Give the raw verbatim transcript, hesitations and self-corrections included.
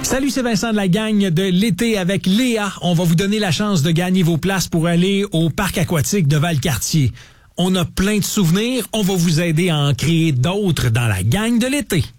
Salut, c'est Vincent de la gang de l'été avec Léa. On va vous donner la chance de gagner vos places pour aller au parc aquatique de Valcartier. On a plein de souvenirs. On va vous aider à en créer d'autres dans la gang de l'été.